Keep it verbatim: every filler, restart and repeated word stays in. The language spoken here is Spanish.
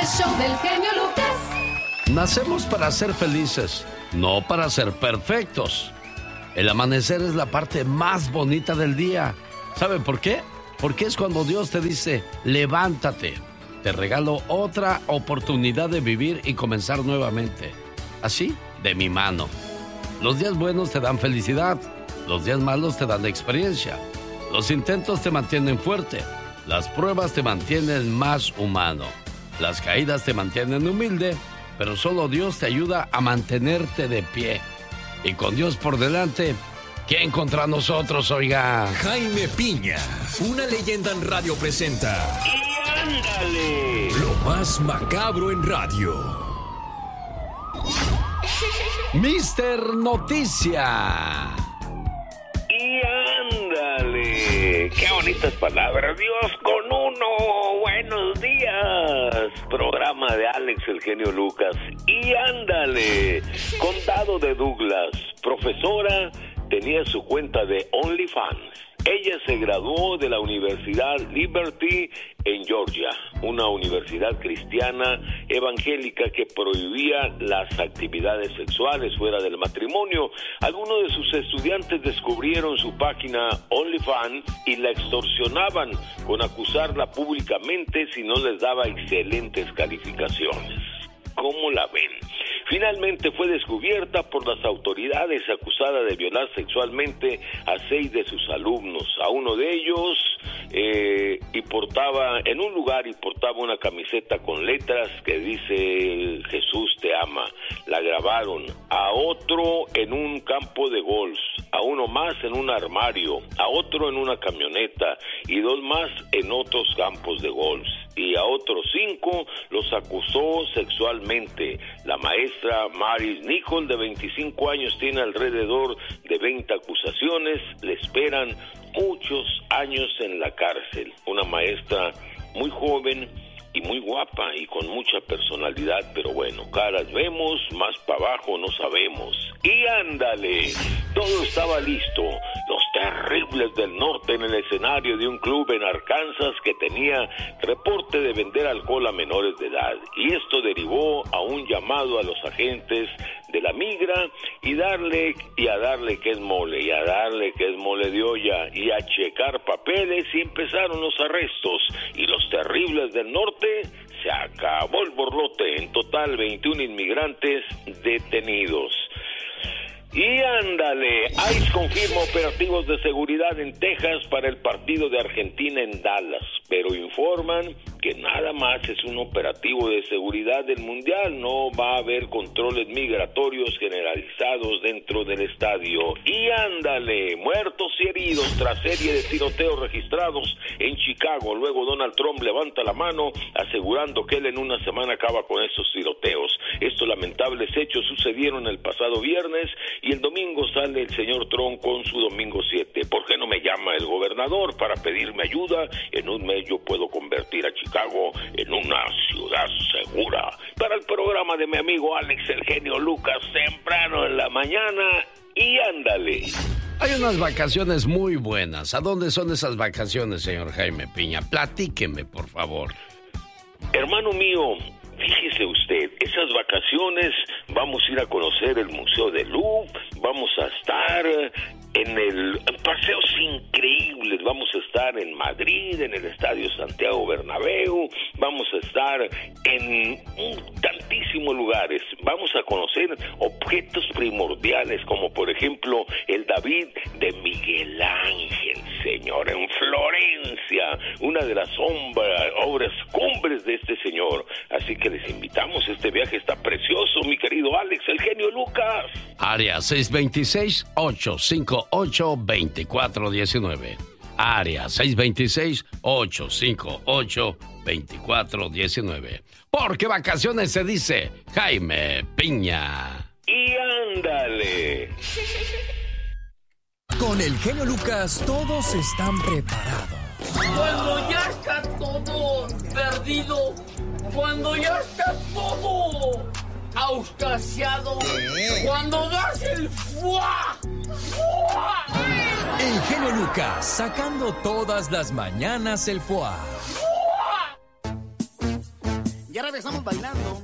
el show del genio Lucas. Nacemos para ser felices, no para ser perfectos. El amanecer es la parte más bonita del día. ¿Saben por qué? Porque es cuando Dios te dice, levántate. Te regalo otra oportunidad de vivir y comenzar nuevamente. Así, de mi mano. Los días buenos te dan felicidad. Los días malos te dan experiencia. Los intentos te mantienen fuerte. Las pruebas te mantienen más humano. Las caídas te mantienen humilde. Pero solo Dios te ayuda a mantenerte de pie. Y con Dios por delante, ¿quién contra nosotros, oiga? Jaime Piña, una leyenda en radio presenta. ¡Y ándale! Lo más macabro en radio. Mister Noticia. ¡Y ándale! ¡Qué bonitas palabras! Dios con uno. Buenos días. Programa de Alex, el genio Lucas. ¡Y ándale! Condado de Douglas. Profesora tenía su cuenta de OnlyFans. Ella se graduó de la Universidad Liberty en Georgia, una universidad cristiana evangélica que prohibía las actividades sexuales fuera del matrimonio. Algunos de sus estudiantes descubrieron su página OnlyFans y la extorsionaban con acusarla públicamente si no les daba excelentes calificaciones. ¿Cómo la ven? Finalmente fue descubierta por las autoridades, acusada de violar sexualmente a seis de sus alumnos. A uno de ellos eh, y portaba en un lugar y portaba una camiseta con letras que dice Jesús te ama. La grabaron. A otro en un campo de golf, a uno más en un armario, a otro en una camioneta y dos más en otros campos de golf. Y a otros cinco los acusó sexualmente. La maestra Maris Nicole, de veinticinco años, tiene alrededor de veinte acusaciones. Le esperan muchos años en la cárcel. Una maestra muy joven y muy guapa y con mucha personalidad, pero bueno, caras vemos, más para abajo no sabemos. Y ándale, todo estaba listo. Los Terribles del Norte en el escenario de un club en Arkansas que tenía reporte de vender alcohol a menores de edad. Y esto derivó a un llamado a los agentes de la migra y darle y a darle que es mole y a darle que es mole de olla y a checar papeles, y empezaron los arrestos. Y los Terribles del Norte, se acabó el borlote. En total veintiún inmigrantes detenidos. Y ándale, ICE confirma operativos de seguridad en Texas para el partido de Argentina en Dallas, pero informan que nada más es un operativo de seguridad del Mundial, no va a haber controles migratorios generalizados dentro del estadio. Y ándale, muertos y heridos tras serie de tiroteos registrados en Chicago. Luego Donald Trump levanta la mano asegurando que él en una semana acaba con estos tiroteos. Estos lamentables hechos sucedieron el pasado viernes y el domingo sale el señor Trump con su domingo siete. ¿Por qué no me llama el gobernador para pedirme ayuda? En un mes yo puedo convertir a Chicago en una ciudad segura. Para el programa de mi amigo Alex, el genio Lucas, temprano en la mañana. Y ándale. Hay unas vacaciones muy buenas. ¿A dónde son esas vacaciones, señor Jaime Piña? Platíqueme, por favor. Hermano mío, fíjese usted, esas vacaciones vamos a ir a conocer el Museo del Louvre, vamos a estar en el en paseos increíbles, vamos a estar en Madrid, en el Estadio Santiago Bernabéu, vamos a estar en tantísimos lugares, vamos a conocer objetos primordiales como por ejemplo el David de Miguel Ángel, señor, en Florencia, una de las obras, obras cumbres de este señor. Así que les invitamos, este viaje está precioso, mi querido Alex, el genio Lucas. Área seis dos seis, ocho cinco ocho, dos cuatro uno nueve. Área seis dos seis, ocho cinco ocho, dos cuatro uno nueve. Porque vacaciones se dice Jaime Piña. Y ándale. Con el genio Lucas todos están preparados. Cuando ya está todo perdido, cuando ya está todo auscasiado, cuando das el fuá, fuá. El genio Lucas sacando todas las mañanas el fuá. Ya regresamos bailando.